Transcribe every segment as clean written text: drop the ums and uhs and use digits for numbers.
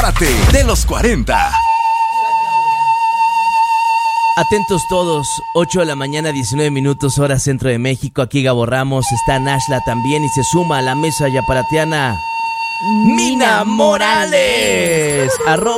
De los 40. Atentos todos, 8 de la mañana, 19 minutos, hora centro de México. Aquí Gabo Ramos, está Nashla también y se suma a la mesa yaparatiana Mina Morales.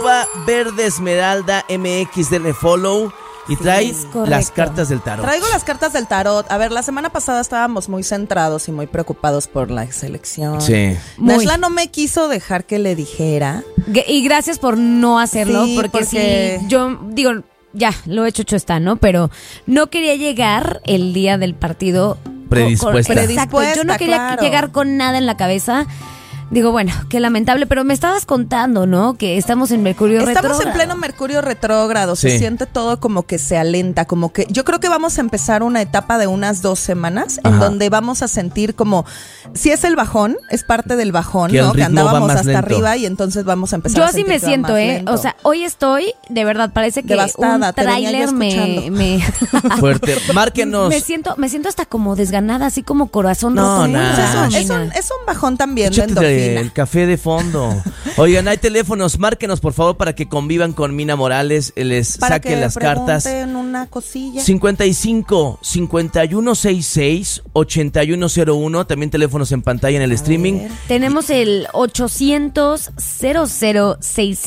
@Verde MX, denle follow. Y trae las cartas del tarot. Traigo las cartas del tarot. A ver, la semana pasada estábamos muy centrados y muy preocupados por la selección. Sí. Nashla no me quiso dejar que le dijera. Y gracias por no hacerlo, Sí, porque porque- si yo digo, ya, lo hecho está, ¿no? Pero no quería llegar el día del partido Predispuesta. Exacto, yo no quería claro. llegar con nada en la cabeza. Digo, bueno, qué lamentable, pero me estabas contando, ¿no? Que estamos en Mercurio retrógrado. Estamos en pleno Mercurio retrógrado, Sí. se siente todo como que se alenta, como que yo creo que vamos a empezar una etapa de unas 2 semanas en Ajá. donde vamos a sentir como, si es el bajón, es parte del bajón, Que el ¿no? Que ritmo va andábamos más hasta lento. arriba y entonces vamos a empezar Yo a así sentir me que va siento, más ¿eh? lento. O sea, hoy estoy, de verdad, parece que Devastada, un te venía yo tráiler escuchando. me Fuerte. Márquenos. me siento hasta como desganada, así como corazón No, roto. nada. Pues es Mina. un bajón también de Échate endorfina. el café de fondo. Oigan, hay teléfonos, márquenos por favor para que convivan con Mina Morales, les Para saque que las cartas. pregunten una cosilla. 55 5166 8101, también teléfonos en pantalla en el streaming. ver. Tenemos el 800 00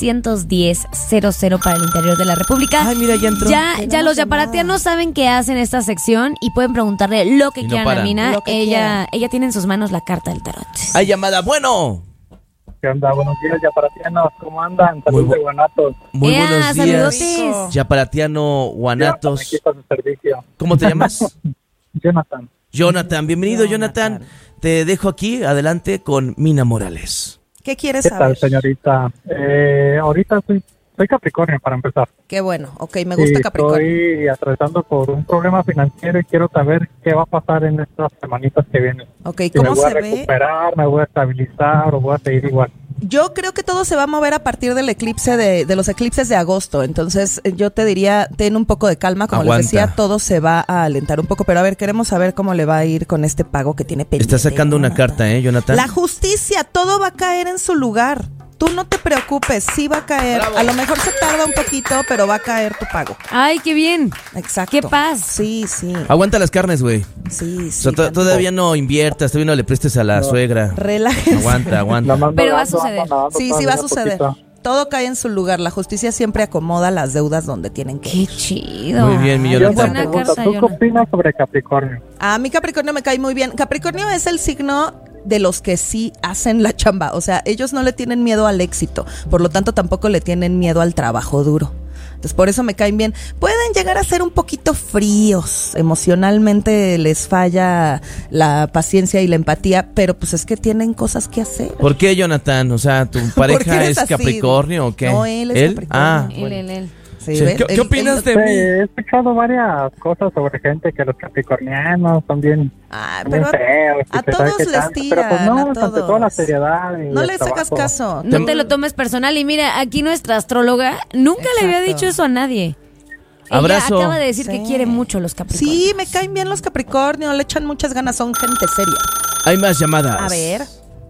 610 00 para el interior de la República. Ay, mira, ya entró. Ya Tenemos los llamada. yaparatianos saben qué hacen esta sección y pueden preguntarle lo que Y no quieran paran. a Mina. Lo que quieran. Ella tiene en sus manos la carta del tarot. Hay llamada, bueno. ¿Qué onda? Buenos días, yaparatianos. ¿Cómo andan? Saludos Muy de Guanatos. Muy Ea, buenos días. saludotes. Yaparatiano Aquí Guanatos. está su servicio. ¿Cómo te llamas? Jonathan. Jonathan, bienvenido Jonathan. Te dejo aquí, adelante con Mina Morales. ¿Qué quieres ¿Qué saber? tal, señorita? Ahorita soy Capricornio, para empezar. Qué bueno, ok, me gusta Sí, Capricornio. estoy atravesando por un problema financiero y quiero saber qué va a pasar en estas semanitas que vienen. Ok, Si me ¿cómo voy a se ve? recuperar, me voy a estabilizar o voy a seguir igual. Yo creo que todo se va a mover a partir del eclipse de los eclipses de agosto. Entonces, yo te diría, ten un poco de calma. Como Aguanta. les decía, todo se va a alentar un poco. Pero a ver, queremos saber cómo le va a ir con este pago que tiene pendiente. Está sacando una Jonathan. carta, Jonathan. La justicia, todo va a caer en su lugar. Tú no te preocupes, sí va a caer. A lo mejor se tarda un poquito, pero va a caer tu pago. Ay, qué bien. Exacto. Qué paz. Sí, sí. Aguanta las carnes, güey. Sí, O sí. sea, todavía no inviertas, todavía no le prestes a la suegra. Relájense. Aguanta, aguanta. Nada más Pero va a nadando, suceder. nadando Sí, sí todavía va a un suceder. poquito. Todo cae en su lugar. La justicia siempre acomoda las deudas donde tienen que Qué ir. chido. Muy bien, mi Yo Jonathan. te Buena pregunto, carta, ¿tú qué Jonathan. opinas sobre Capricornio? A mí Capricornio me cae muy bien. Capricornio es el signo de los que sí hacen la chamba. O sea, ellos no le tienen miedo al éxito. Por lo tanto, tampoco le tienen miedo al trabajo duro. Entonces, por eso me caen bien. Pueden llegar a ser un poquito fríos. Emocionalmente les falla la paciencia y la empatía, pero pues es que tienen cosas que hacer. ¿Por qué, Jonathan? O sea, ¿tu ¿Por qué pareja eres es así? Capricornio o qué? No, él es Capricornio. Ah, Él. Sí, sí. ¿ves? ¿Qué opinas de Sí, mí? he escuchado varias cosas sobre gente que los capricornianos son bien, Ah, bien pero feos. y a que sabe todos qué les tanto, tiran, pero pues no, a ante toda la todos. seriedad. Y no el les hagas trabajo. caso. No te lo tomes personal. Y mira, aquí nuestra astróloga nunca le había Exacto. dicho eso a nadie. Ella Abrazo. acaba de decir Sí. que quiere mucho a los Capricornios. Sí, me caen bien los Capricornios, le echan muchas ganas, son gente seria. Hay más llamadas. A ver.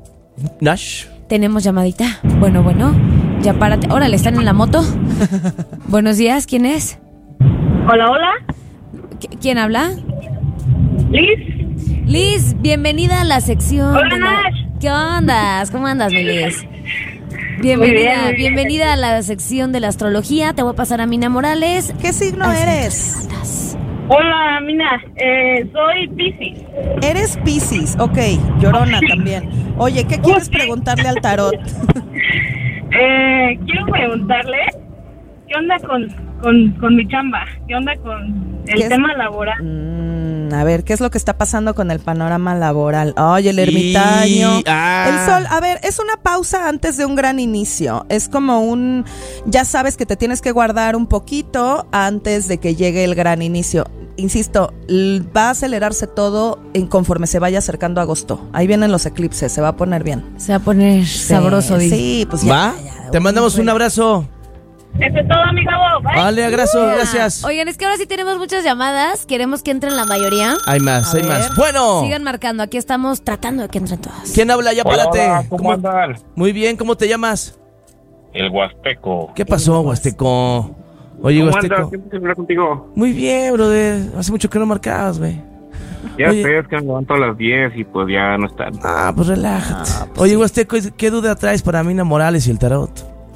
Nash. Tenemos llamadita. Bueno. Ya párate. Órale, ¿están en la moto? Buenos días, ¿quién es? Hola, hola. ¿Quién habla? Liz. Liz, bienvenida a la sección. Hola, de la- Nash. ¿Qué onda? ¿Cómo andas, mi Liz? Muy Bienvenida, bien, muy bien. bienvenida a la sección de la astrología. Te voy a pasar a Mina Morales. ¿Qué signo eres? Hola, Mina. Soy Piscis. Eres Piscis, ok, llorona también. Oye, ¿qué quieres preguntarle al tarot? Quiero preguntarle, ¿qué onda con mi chamba? ¿Qué onda con ¿Qué el es? tema laboral? A ver, ¿qué es lo que está pasando con el panorama laboral? Oye, el ermitaño. El sol, a ver, es una pausa antes de un gran inicio. Es como ya sabes que te tienes que guardar un poquito antes de que llegue el gran inicio. Insisto, va a acelerarse todo conforme se vaya acercando agosto. Ahí vienen los eclipses, se va a poner bien. Se va a poner sabroso, Di. Sí, pues ya. ¿Va? ya, Te mandamos un bueno. abrazo. Eso es todo, amigo. Bye. Vale, abrazo, gracias. Oigan, es que ahora sí tenemos muchas llamadas. Queremos que entren la mayoría. Hay más, A hay ver. más. Bueno. Sigan marcando. Aquí estamos tratando de que entren todas. ¿Quién habla? Ya Hola, párate. hola, ¿cómo andan? Muy bien, ¿cómo te llamas? el Huasteco. ¿Qué pasó, Huasteco? Oye, ¿Cómo Huasteco. andas? Siempre hablar contigo. Muy bien, brother. Hace mucho que no marcabas, güey. Ya Oye. sé, es que me levanto a las 10 y pues ya no está. Ah, pues relájate. Oye, Huasteco, ¿qué duda traes para Mina Morales y el tarot?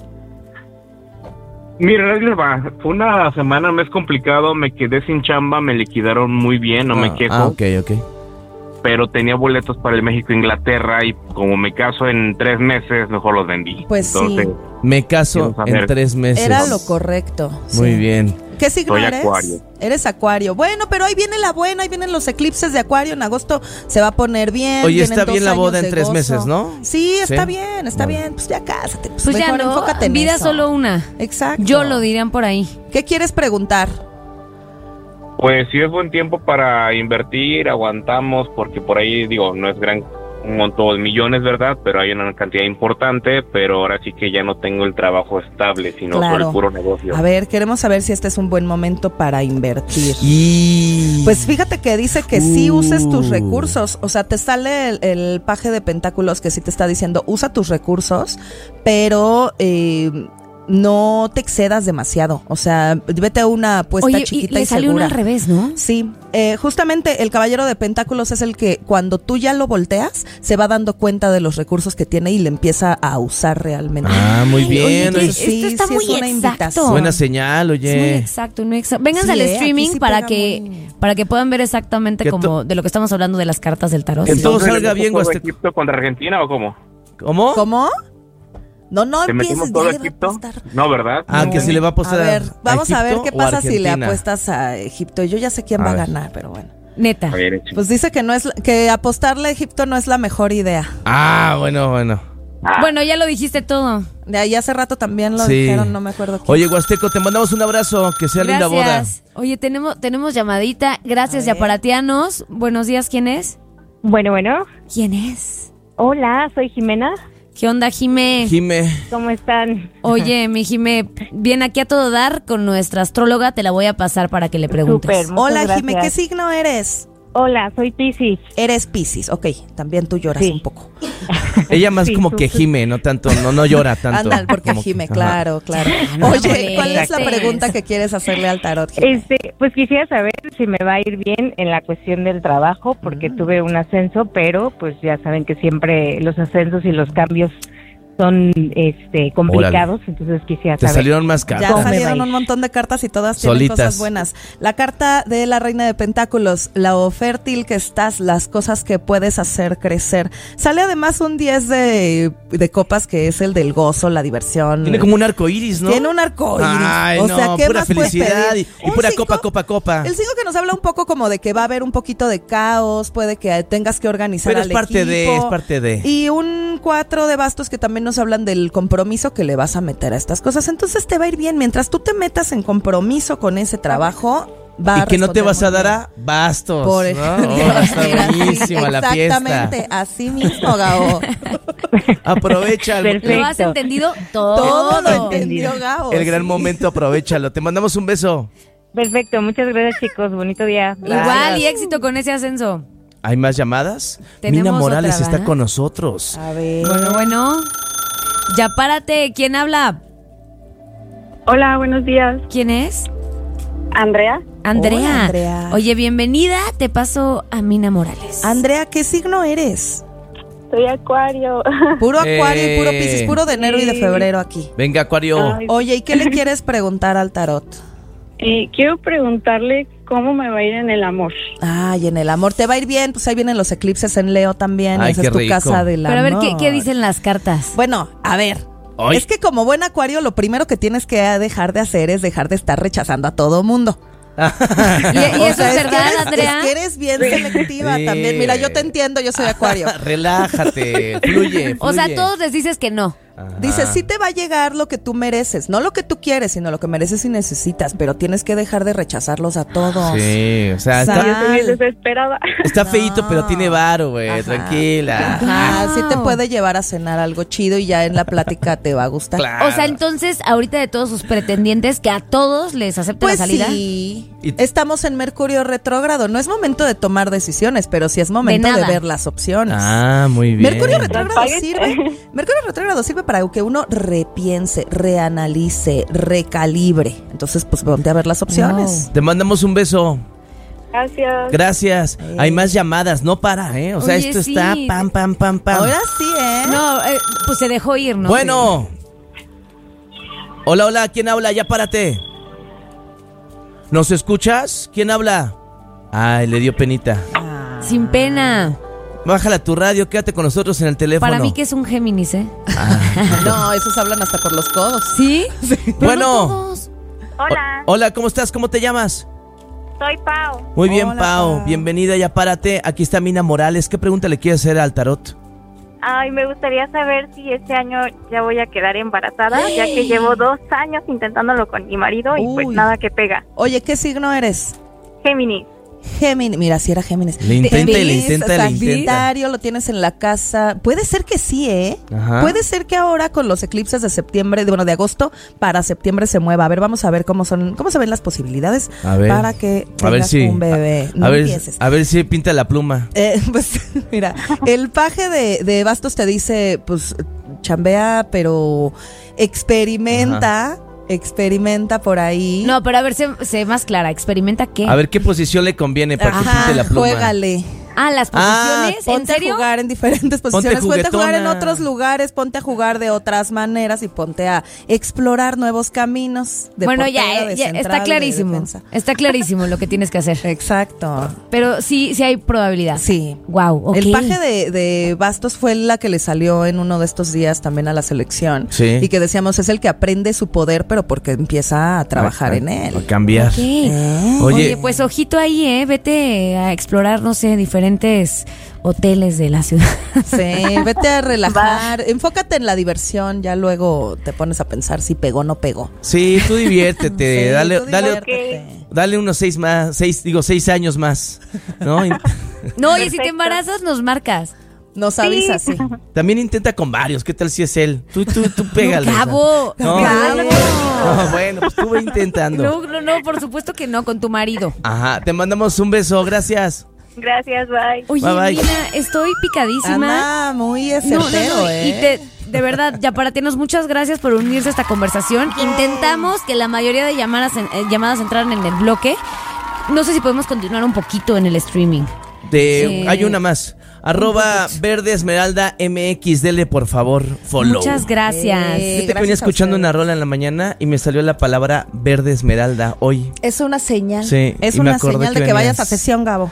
Mira, ahí les va. Fue una semana, un mes complicado. Me quedé sin chamba, me liquidaron muy bien, no me quejo. Ok. Pero tenía boletos para el México-Inglaterra y como me caso en 3 meses, mejor los vendí. Pues Entonces, sí. Me caso quiero saber. en 3 meses. Era lo correcto. Muy sí. bien. ¿Qué signo Soy eres? Acuario. Eres Acuario. Bueno, pero ahí viene la buena, ahí vienen los eclipses de Acuario. En agosto se va a poner bien. Oye, vienen está 2 bien la años boda en de 3 gozo. meses, ¿no? Sí, está ¿Sí? bien, está Bueno. bien. Pues ya cásate. Pues ya mejor no, enfócate en vida eso. solo una. Exacto. Yo lo dirían por ahí. ¿Qué quieres preguntar? pues sí es buen tiempo para invertir, aguantamos, porque por ahí, digo, no es un montón de millones, ¿verdad? Pero hay una cantidad importante, pero ahora sí que ya no tengo el trabajo estable, sino Claro. solo el puro negocio. A ver, queremos saber si este es un buen momento para invertir. Y... Pues fíjate que dice que sí uses tus recursos, o sea, te sale el paje de pentáculos que sí te está diciendo, usa tus recursos, pero no te excedas demasiado, o sea, vete a una apuesta Oye, chiquita y le y salió segura. una al revés, ¿no? Sí, justamente el caballero de pentáculos es el que cuando tú ya lo volteas, se va dando cuenta de los recursos que tiene y le empieza a usar realmente. Ah, muy bien. Oye, Entonces, esto está sí muy es una exacto. invitación. Buena señal, Es muy oye. exacto, muy exacto. Vénganse Sí, al aquí streaming sí para pega que muy- para que puedan ver exactamente Que como de lo que estamos hablando de las cartas del tarot. Que todo Entonces, salga ¿le bien, meto todo Huasteco. Egipto contra Argentina o cómo? ¿Cómo? ¿Cómo? No ¿Te empieces, metimos ya todo le va a Egipto? apostar. No, ¿verdad? Ah, que si le va a apostar A ver, vamos a ver Egipto qué o pasa si le Argentina. apuestas a Egipto. Yo ya sé quién A va a ver. ganar, pero bueno. Neta. A ver, échale. Pues dice que no es que apostarle a Egipto no es la mejor idea. Ah, bueno. Bueno, ya lo dijiste todo. De ahí hace rato también lo Sí. dijeron, no me acuerdo quién. Oye, Huasteco, te mandamos un abrazo. Que sea linda boda. Gracias. Oye, tenemos llamadita. Gracias, A ver. yaparatianos. Buenos días, ¿quién es? Bueno, ¿Quién es? hola, soy Jimena. ¿Qué onda, Jimé? Jime. ¿Cómo están? Oye, mi Jimé, viene aquí a todo dar con nuestra astróloga. Te la voy a pasar para que le preguntes. Súper, muchas Hola, gracias. Jime, ¿qué signo eres? Hola, soy Piscis. Eres Piscis, ok, también tú lloras Sí. un poco. Ella más Sí, como que tú- gime, no tanto, no llora tanto. Ándale, porque Como que- Jime, ajá. claro. no Oye, ¿cuál es la molestes. pregunta que quieres hacerle al tarot, Jime? Pues quisiera saber si me va a ir bien en la cuestión del trabajo, porque tuve un ascenso, pero pues ya saben que siempre los ascensos y los cambios son complicados, entonces quisiera Te saber. salieron más Ya cartas. salieron va a un ir? montón de cartas y todas tienen Solitas. cosas buenas. La carta de la reina de pentáculos, lo fértil que estás, las cosas que puedes hacer crecer. Sale además un 10 de copas que es el del gozo, la diversión. Tiene como un arco iris, ¿no? Tiene un arco iris. Ay, o no, sea, ¿qué pura más puedes felicidad pedir? y Un pura cinco- copa. El 5 que nos habla un poco como de que va a haber un poquito de caos, puede que tengas que organizar Pero al es parte equipo. es parte de. Y un 4 de bastos que también nos hablan del compromiso que le vas a meter a estas cosas. Entonces te va a ir bien. Mientras tú te metas en compromiso con ese trabajo, va Y a que no te responder vas a muy dar bien. a bastos. Por ¿no? ejemplo. Oh, está Mira, sí, buenísima la fiesta. Exactamente, así mismo, Gabo. Aprovecha Perfecto. ¿Lo has entendido? Todo lo Todo. entendió Gabo. el gran sí. momento, aprovechalo. Te mandamos un beso. Perfecto, muchas gracias chicos, bonito día. Igual y éxito con ese ascenso. ¿Hay más llamadas? Tenemos Mina Morales otra, está ¿verdad? con nosotros. A ver. Bueno. Ya párate. ¿Quién habla? Hola, buenos días. ¿Quién es? Andrea. Andrea. Hola, Andrea. Oye, bienvenida. Te paso a Mina Morales. Andrea, ¿qué signo eres? Soy Acuario. Puro Acuario y puro Piscis, puro de enero y de Sí. febrero aquí. Venga, Acuario. Ay. Oye, ¿y qué le quieres preguntar al tarot? Quiero preguntarle cómo me va a ir en el amor. Ay, en el amor te va a ir bien, pues ahí vienen los eclipses en Leo también, Ay, esa qué es tu rico. casa del Pero a ver, amor. ¿qué dicen las cartas? Bueno, a ver, Ay. es que como buen Acuario lo primero que tienes que dejar de hacer es dejar de estar rechazando a todo mundo. ¿Y O eso sea, es que verdad, eres, Andrea? es que eres bien selectiva Sí. también. Mira, yo te entiendo, yo soy Acuario. Relájate, fluye. O sea, fluye. todos les dices que no. Ajá. Dice, sí te va a llegar lo que tú mereces, no lo que tú quieres, sino lo que mereces y necesitas, pero tienes que dejar de rechazarlos a todos. Sí, o sea, Sal. Yo estoy bien desesperada. está No. feíto, pero tiene varo, güey. Ajá. Tranquila. Ajá, sí te Wow. puede llevar a cenar algo chido y ya en la plática te va a gustar. Claro. O sea, entonces, ahorita de todos sus pretendientes, que a todos les acepta Pues la salida. sí, Y- estamos en Mercurio retrógrado. No es momento de tomar decisiones, pero sí es momento de nada. ver las opciones. Ah, muy bien. Mercurio retrógrado Apague. sirve. Mercurio retrógrado sirve sirve para que uno repiense, reanalice, recalibre. Entonces, pues ponte a ver las opciones. Te mandamos un beso. Gracias. Gracias. Hay más llamadas, no para, ¿eh? O sea, Oye, esto sí. está pam, pam, pam, pam. Ahora sí, ¿eh? No, pues se dejó ir, ¿no? Bueno. Hola, hola, ¿quién habla? Ya párate. ¿Nos escuchas? ¿Quién habla? Ay, le dio penita. Sin pena. Bájala tu radio, quédate con nosotros en el teléfono. Para mí que es un Géminis, ¿eh? No, esos hablan hasta por los codos. ¿Sí? Pero Bueno. no todos. Hola, Hola, ¿cómo estás? ¿Cómo te llamas? soy Pau. Muy bien, Hola, Pau. Pau. Bienvenida, ya párate. Aquí está Mina Morales. ¿Qué pregunta le quieres hacer al tarot? Ay, me gustaría saber si este año ya voy a quedar embarazada, ya que llevo 2 años intentándolo con mi marido y pues Uy. nada que pega. Oye, ¿qué signo eres? Géminis. Géminis, mira, si era Géminis. Le intenta y le Géminis, intenta y le intenta. Sagitario, lo tienes en la casa. Puede ser que sí, ¿eh? Ajá. Puede ser que ahora con los eclipses de septiembre, de agosto para septiembre se mueva. A ver, vamos a ver cómo se ven las posibilidades A ver. para que A ver tengas si un bebé. No empieces. a ver si pinta la pluma. Pues mira, el paje de bastos te dice, pues chambea, pero experimenta por ahí. No, pero a ver, sé más clara. ¿Experimenta qué? A ver qué posición le conviene para que pinte la pluma. Juégale. Las posiciones, ¿en Ponte serio? a jugar en diferentes posiciones, ponte a jugar en juguetona. otros lugares, ponte a jugar de otras maneras y ponte a explorar nuevos caminos. De Bueno, portero, de ya central, está de clarísimo. defensa. Está clarísimo lo que tienes que hacer. Exacto. Pero sí hay probabilidad. Sí. Wow, ok. El paje de bastos fue la que le salió en uno de estos días también a la selección. Sí. Y que decíamos, es el que aprende su poder, pero porque empieza a trabajar en él. A cambiar. Ok. ¿Eh? Oye, pues ojito ahí, vete a explorar, no sé, diferentes hoteles de la ciudad. Sí, vete a relajar, enfócate en la diversión, ya luego te pones a pensar si pegó o no pegó. Sí, tú diviértete. Sí, dale, tú dale, diviértete. dale unos 6 años más, ¿no? No, y si te Perfecto. embarazas, nos marcas. Nos avisas, sí. También intenta con varios. ¿Qué tal si es él? Tú pégale. Cabo. No, Cabo. no, bueno, pues tú ve intentando. No, por supuesto que no, con tu marido. Ajá, te mandamos un beso. Gracias. Gracias, bye. Oye, Bye, bye. Mina, estoy picadísima. Anda muy certero, ¿eh? Y de verdad, Yaparatienos, muchas gracias por unirse a esta conversación. Intentamos que la mayoría de llamadas entraran en el bloque. No sé si podemos continuar un poquito en el streaming. Hay una más. @Verde Esmeralda MX, dele por favor follow. Muchas gracias. Fíjate que gracias venía a escuchando ustedes. una rola en la mañana y me salió la palabra Verde Esmeralda hoy. Es una señal. Sí, es y me una acordé señal que de que venías. vayas a sesión, Gabo.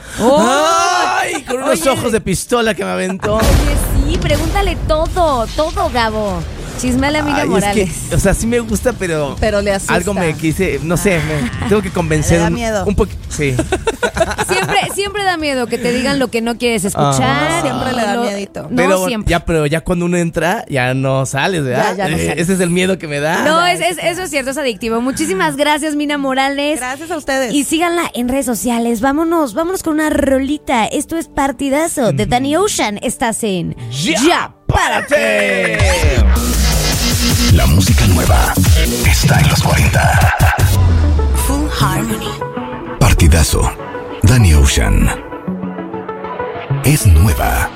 ¡Ay! Con unos Oye. ojos de pistola que me aventó. Oye, sí, pregúntale todo, Gabo. Chismale a Mina Ay, Morales. es que, o sea, sí me gusta, pero Le asusta. algo me quise, no sé, tengo que convencer. Le da miedo. Un poquito, sí. Siempre da miedo que te digan lo que no quieres escuchar. Siempre le da miedito. No, pero siempre. pero ya cuando uno entra, ya no sales, ¿verdad? Ya no sales. Ese es el miedo que me da. No, eso es cierto, es adictivo. Muchísimas gracias, Mina Morales. Gracias a ustedes. Y síganla en redes sociales. Vámonos con una rolita. Esto es Partidazo de Danny Ocean. Estás en ¡Ya, párate! La música nueva está en los 40. Full Harmony. Partidazo. Danny Ocean. Es nueva.